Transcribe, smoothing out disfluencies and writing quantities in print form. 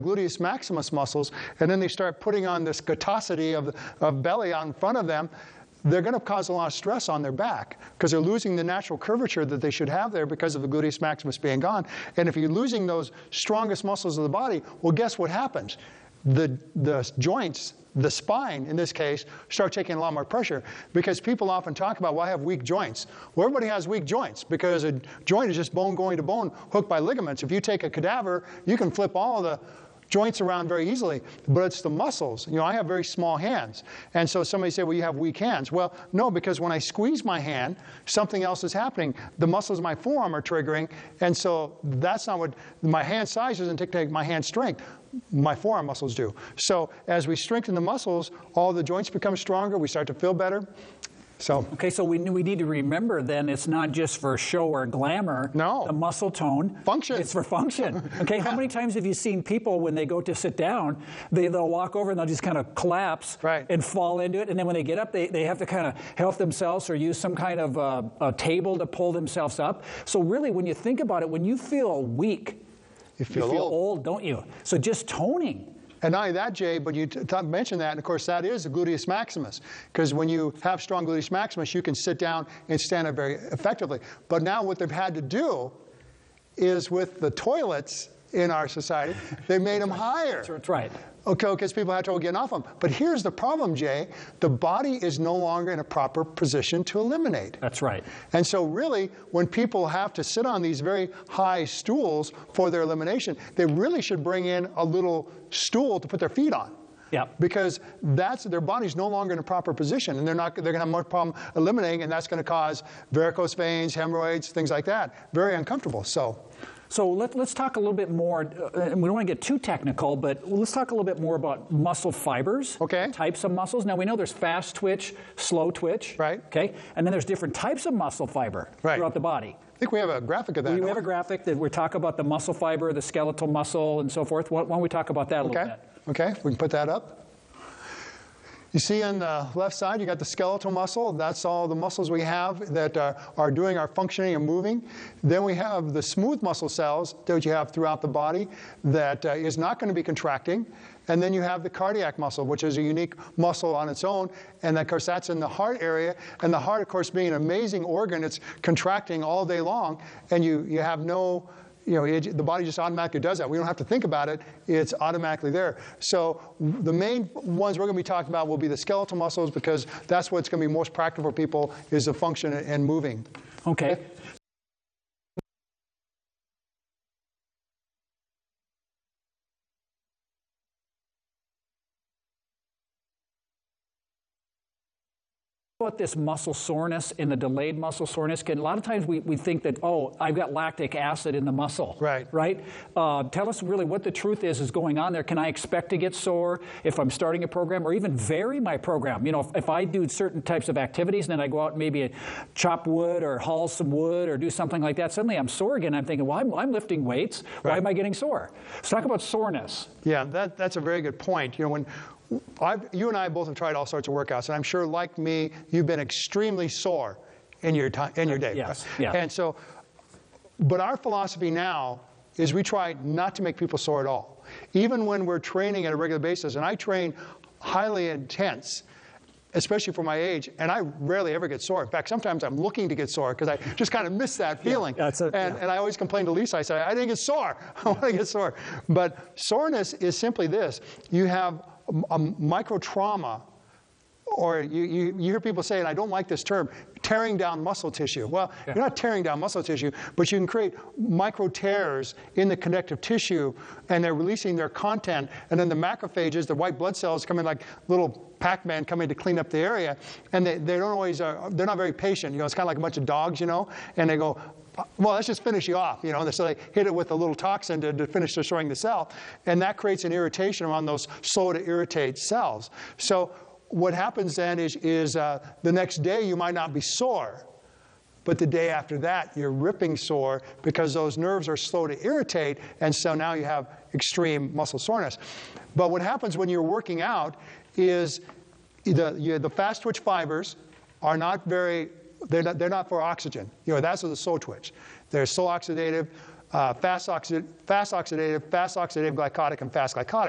gluteus maximus muscles, and then they start putting on this gotosity of belly out in front of them, they're going to cause a lot of stress on their back because they're losing the natural curvature that they should have there because of the gluteus maximus being gone. And if you're losing those strongest muscles of the body, well, guess what happens? The joints, the spine in this case, start taking a lot more pressure because people often talk about, well, I have weak joints. Well, everybody has weak joints because a joint is just bone going to bone hooked by ligaments. If you take a cadaver, you can flip all of the joints around very easily, but it's the muscles. You know, I have very small hands. And so somebody say, well, you have weak hands. Well, no, because when I squeeze my hand, something else is happening. The muscles of my forearm are triggering, and so that's not what, my hand size doesn't dictate my hand strength. My forearm muscles do. So as we strengthen the muscles, all the joints become stronger, we start to feel better. So. Okay, so we need to remember then it's not just for show or glamour. No. The muscle tone. Function. It's for function. Okay, how many times have you seen people when they go to sit down, they'll walk over and they'll just kind of collapse and fall into it, and then when they get up, they have to kind of help themselves or use some kind of a table to pull themselves up. So really, when you think about it, when you feel weak, you feel old, don't you? So just toning. And not only that, Jay, but you mentioned that, and of course that is the gluteus maximus. Because when you have strong gluteus maximus, you can sit down and stand up very effectively. But now what they've had to do is with the toilets in our society, they made them higher. That's right. Okay, because people have trouble getting off them. But here's the problem, Jay. The body is no longer in a proper position to eliminate. That's right. And so really, when people have to sit on these very high stools for their elimination, they really should bring in a little stool to put their feet on. Yeah. Because their body's no longer in a proper position, and they're going to have more problem eliminating, and that's going to cause varicose veins, hemorrhoids, things like that. Very uncomfortable. So let's talk a little bit more, and we don't want to get too technical, but let's talk a little bit more about muscle fibers, types of muscles. Now, we know there's fast twitch, slow twitch, okay? And then there's different types of muscle fiber throughout the body. I think we have a graphic of that. We have a graphic that we're talking about the muscle fiber, the skeletal muscle, and so forth. Why don't we talk about that a little bit? Okay, we can put that up. You see on the left side, you got the skeletal muscle. That's all the muscles we have that are doing our functioning and moving. Then we have the smooth muscle cells that you have throughout the body that is not going to be contracting. And then you have the cardiac muscle, which is a unique muscle on its own. And of course, that's in the heart area. And the heart, of course, being an amazing organ, it's contracting all day long. And you have no... the body just automatically does that. We don't have to think about it. It's automatically there. So the main ones we're going to be talking about will be the skeletal muscles because that's what's going to be most practical for people is the function and moving. Okay. About this muscle soreness and the delayed muscle soreness, a lot of times we think that, oh, I've got lactic acid in the muscle. Right? Tell us really what the truth is going on there. Can I expect to get sore if I'm starting a program or even vary my program? You know, if I do certain types of activities and then I go out and maybe chop wood or haul some wood or do something like that, suddenly I'm sore again. I'm thinking, well, I'm lifting weights. Why am I getting sore? Let's talk about soreness. Yeah, that's a very good point. You know, when you and I both have tried all sorts of workouts, and I'm sure, like me, you've been extremely sore in your day. Yes. Yeah. And so, but our philosophy now is we try not to make people sore at all, even when we're training at a regular basis. And I train highly intense, especially for my age, and I rarely ever get sore. In fact, sometimes I'm looking to get sore because I just kind of miss that feeling. And I always complain to Lisa. I say, I didn't get sore. I want to get sore. But soreness is simply this. You have a micro trauma, or you hear people say, and I don't like this term, tearing down muscle tissue. Well, you're not tearing down muscle tissue, but you can create micro tears in the connective tissue, and they're releasing their content, and then the macrophages, the white blood cells, come in like little Pac-Man coming to clean up the area, and they don't always, they're not very patient. You know, it's kind of like a bunch of dogs, you know, and they go, well, let's just finish you off, you know. So they hit it with a little toxin to finish destroying the cell, and that creates an irritation around those slow to irritate cells. So what happens then is the next day you might not be sore, but the day after that you're ripping sore because those nerves are slow to irritate, and so now you have extreme muscle soreness. But what happens when you're working out is the fast twitch fibers are not very, they're not for oxygen. You know, that's the slow twitch. They're slow oxidative. fast oxidative, glycotic, and fast glycotic.